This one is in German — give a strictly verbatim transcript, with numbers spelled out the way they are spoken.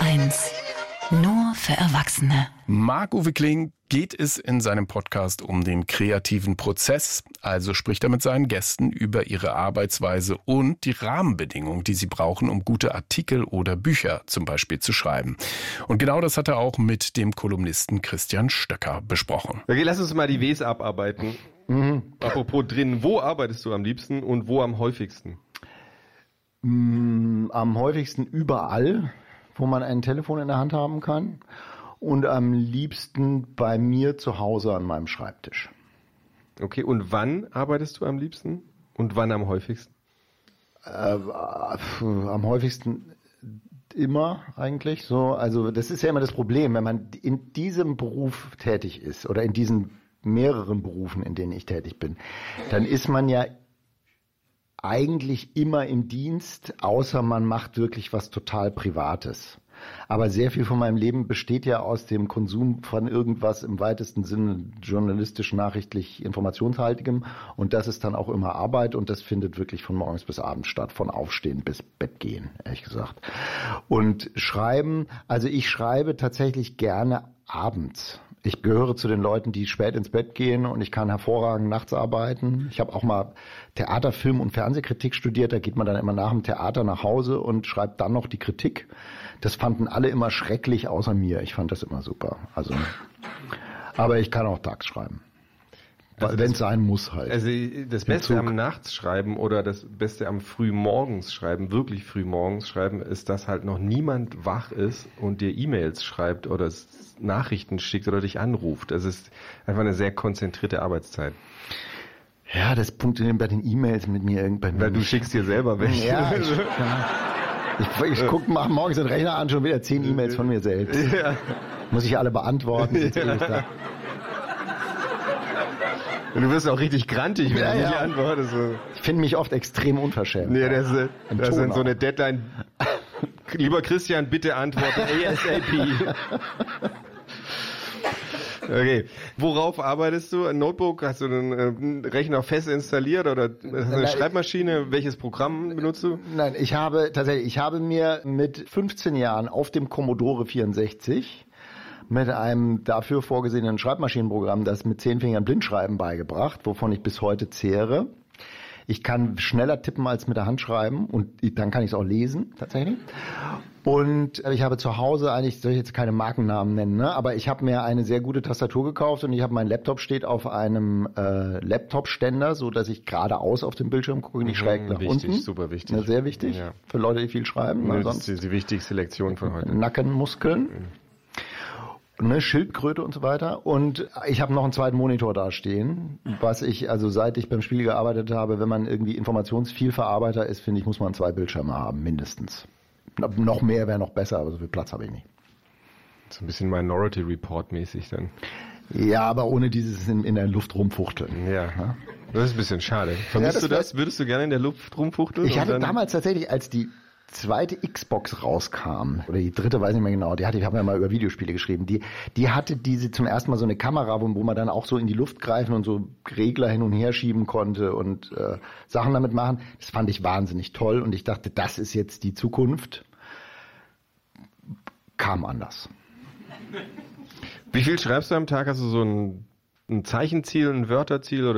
eins. Nur für Erwachsene. Marc-Uwe Kling geht es in seinem Podcast um den kreativen Prozess. Also spricht er mit seinen Gästen über ihre Arbeitsweise und die Rahmenbedingungen, die sie brauchen, um gute Artikel oder Bücher zum Beispiel zu schreiben. Und genau das hat er auch mit dem Kolumnisten Christian Stöcker besprochen. Okay, lass uns mal die Ws abarbeiten. Mhm. Apropos drin, wo arbeitest du am liebsten und wo am häufigsten? Mm, am häufigsten überall, wo man ein Telefon in der Hand haben kann, und am liebsten bei mir zu Hause an meinem Schreibtisch. Okay, und wann arbeitest du am liebsten und wann am häufigsten? Äh, am häufigsten immer eigentlich so. Also das ist ja immer das Problem, wenn man in diesem Beruf tätig ist oder in diesen mehreren Berufen, in denen ich tätig bin, dann ist man ja eigentlich immer im Dienst, außer man macht wirklich was total Privates. Aber sehr viel von meinem Leben besteht ja aus dem Konsum von irgendwas im weitesten Sinne journalistisch, nachrichtlich, informationshaltigem. Und das ist dann auch immer Arbeit und das findet wirklich von morgens bis abends statt, von Aufstehen bis Bett gehen, ehrlich gesagt. Und Schreiben, also ich schreibe tatsächlich gerne abends. Ich gehöre zu den Leuten, die spät ins Bett gehen und ich kann hervorragend nachts arbeiten. Ich habe auch mal Theater, Film und Fernsehkritik studiert. Da geht man dann immer nach dem Theater nach Hause und schreibt dann noch die Kritik. Das fanden alle immer schrecklich, außer mir. Ich fand das immer super. Also, aber ich kann auch tags schreiben. Also wenn es sein muss halt. Also das Beste am Nachts schreiben oder das Beste am Frühmorgens schreiben, wirklich frühmorgens schreiben, ist, dass halt noch niemand wach ist und dir E-Mails schreibt oder Nachrichten schickt oder dich anruft. Das ist einfach eine sehr konzentrierte Arbeitszeit. Ja, das funktioniert bei den E-Mails mit mir irgendwann. Weil du schickst dir selber welche. Ja, ich, ja. ich, ich gucke, mach morgens den Rechner an, schon wieder zehn E-Mails von mir selbst. Ja. Muss ich alle beantworten. Jetzt bin ich da. Und du wirst auch richtig grantig, wenn ja, du nicht ja. antwortest. Ich finde mich oft extrem unverschämt. Nee, das ist, das ist so eine Deadline. Lieber Christian, bitte antworten ASAP. Okay. Worauf arbeitest du? Ein Notebook? Hast du einen Rechner fest installiert oder hast du eine Schreibmaschine? Welches Programm benutzt du? Nein, ich habe tatsächlich, ich habe mir mit fünfzehn Jahren auf dem Commodore vierundsechzig mit einem dafür vorgesehenen Schreibmaschinenprogramm das mit zehn Fingern Blindschreiben beigebracht, wovon ich bis heute zehre. Ich kann schneller tippen als mit der Hand schreiben und dann kann ich es auch lesen, tatsächlich. Und ich habe zu Hause eigentlich, soll ich jetzt keine Markennamen nennen, ne? Aber ich habe mir eine sehr gute Tastatur gekauft und ich habe, mein Laptop steht auf einem äh, Laptop-Ständer, so dass ich geradeaus auf dem Bildschirm gucke, nicht schräg nach wichtig, unten. Super wichtig. Ja, sehr wichtig, ja. Für Leute, die viel schreiben. Ja, das ist die wichtigste Lektion von heute. Nackenmuskeln. Mhm. Ne, Schildkröte und so weiter. Und ich habe noch einen zweiten Monitor da stehen, was ich, also seit ich beim Spiel gearbeitet habe, wenn man irgendwie Informationsvielverarbeiter ist, finde ich, muss man zwei Bildschirme haben, mindestens. Noch mehr wäre noch besser, aber so viel Platz habe ich nicht. So ein bisschen Minority Report mäßig dann. Ja, aber ohne dieses in, in der Luft rumfuchteln. Ja. ja. Das ist ein bisschen schade. Vermisst ja, das du das? Würdest du gerne in der Luft rumfuchteln? Ich hatte damals tatsächlich, als die zweite Xbox rauskam, oder die dritte, weiß nicht mehr genau, die hatte, ich habe ja mal über Videospiele geschrieben, die, die hatte diese zum ersten Mal so eine Kamera, wo, wo man dann auch so in die Luft greifen und so Regler hin und her schieben konnte und äh, Sachen damit machen. Das fand ich wahnsinnig toll und ich dachte, das ist jetzt die Zukunft. Kam anders. Wie viel schreibst du am Tag? Hast du so ein, ein Zeichenziel, ein Wörterziel oder